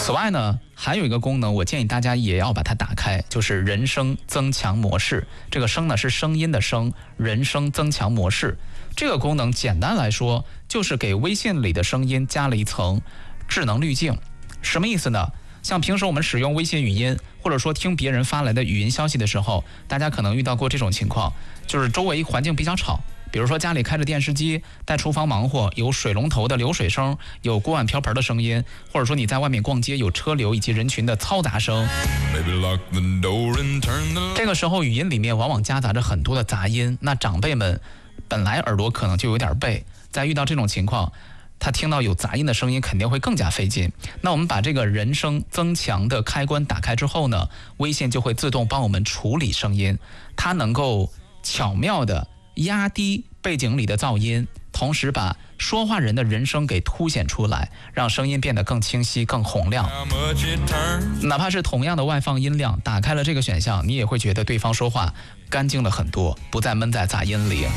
此外呢，还有一个功能，我建议大家也要把它打开，就是人声增强模式。这个声呢是声音的声，人声增强模式。这个功能简单来说，就是给微信里的声音加了一层智能滤镜。什么意思呢？像平时我们使用微信语音，或者说听别人发来的语音消息的时候，大家可能遇到过这种情况，就是周围环境比较吵。比如说家里开着电视机，在厨房忙活，有水龙头的流水声，有锅碗瓢盆的声音，或者说你在外面逛街，有车流以及人群的嘈杂声。这个时候语音里面往往夹杂着很多的杂音，那长辈们本来耳朵可能就有点背，在遇到这种情况，他听到有杂音的声音肯定会更加费劲。那我们把这个人声增强的开关打开之后呢，微信就会自动帮我们处理声音，它能够巧妙的压低背景里的噪音，同时把说话人的人声给凸显出来，让声音变得更清晰更洪亮。哪怕是同样的外放音量，打开了这个选项，你也会觉得对方说话干净了很多，不再闷在杂音里。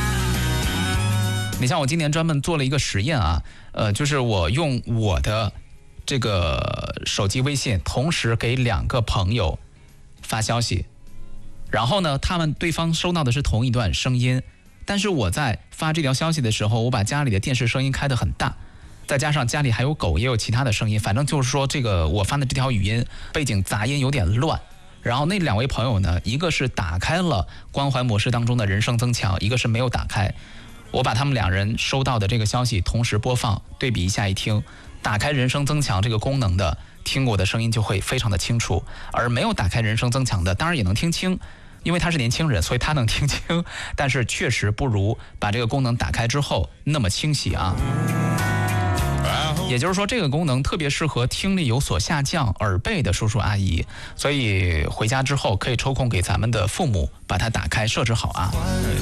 你像我今年专门做了一个实验啊，就是我用我的这个手机微信同时给2个朋友发消息，然后呢，对方收到的是同一段声音，但是我在发这条消息的时候，我把家里的电视声音开得很大，再加上家里还有狗，也有其他的声音，反正就是说这个我发的这条语音背景杂音有点乱。然后那2位朋友呢，一个是打开了关怀模式当中的人声增强，一个是没有打开。我把他们2人收到的这个消息同时播放，对比一下一听，打开人声增强这个功能的，听我的声音就会非常的清楚，而没有打开人声增强的，当然也能听清，因为他是年轻人，所以他能听清，但是确实不如把这个功能打开之后那么清晰啊。也就是说，这个功能特别适合听力有所下降、耳背的叔叔阿姨，所以回家之后可以抽空给咱们的父母把它打开设置好啊。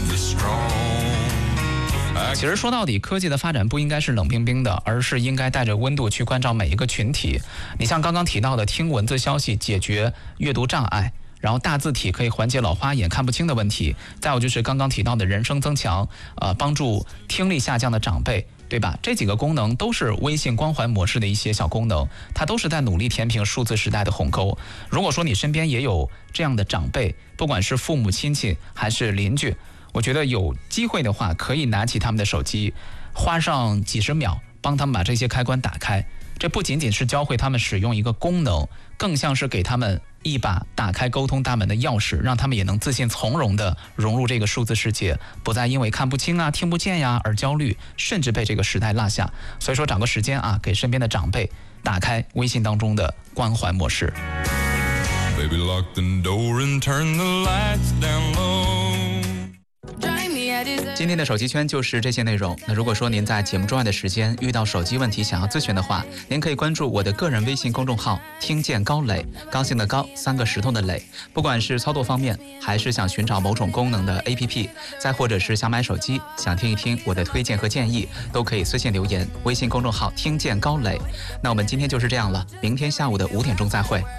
其实说到底，科技的发展不应该是冷冰冰的，而是应该带着温度去关照每一个群体。你像刚刚提到的听文字消息解决阅读障碍，然后大字体可以缓解老花眼看不清的问题，再有就是刚刚提到的人声增强，帮助听力下降的长辈，对吧？这几个功能都是微信关怀模式的一些小功能，它都是在努力填平数字时代的鸿沟。如果说你身边也有这样的长辈，不管是父母亲戚还是邻居，我觉得有机会的话，可以拿起他们的手机，花上几十秒，帮他们把这些开关打开。这不仅仅是教会他们使用一个功能，更像是给他们一把打开沟通大门的钥匙，让他们也能自信从容地融入这个数字世界，不再因为看不清啊、听不见呀而焦虑，甚至被这个时代落下。所以说，找个时间啊，给身边的长辈打开微信当中的关怀模式。Baby, lock the door and turn the lights down low.今天的手机圈就是这些内容。那如果说您在节目之外的时间遇到手机问题想要咨询的话，您可以关注我的个人微信公众号听见高磊，高兴的高，3个石头的磊。不管是操作方面，还是想寻找某种功能的 APP， 再或者是想买手机，想听一听我的推荐和建议，都可以私信留言微信公众号听见高磊。那我们今天就是这样了，明天下午的5点钟再会。